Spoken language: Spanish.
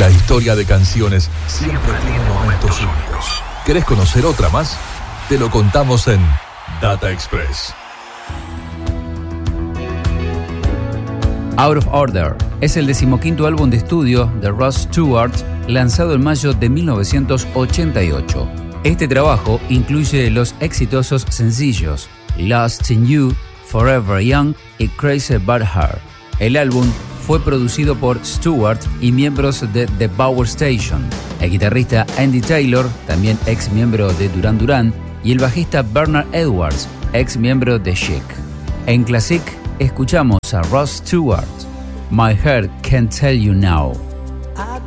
La historia de canciones siempre tiene momentos únicos. ¿Querés conocer otra más? Te lo contamos en Data Express. Out of Order es el 15º álbum de estudio de Rod Stewart, lanzado en mayo de 1988. Este trabajo incluye los exitosos sencillos Lost in You, Forever Young y Crazy About Her. El álbum fue producido por Stewart y miembros de The Power Station, el guitarrista Andy Taylor, también ex miembro de Duran Duran, y el bajista Bernard Edwards, ex miembro de Chic. En Classic escuchamos a Rod Stewart, My Heart Can't Tell You Now.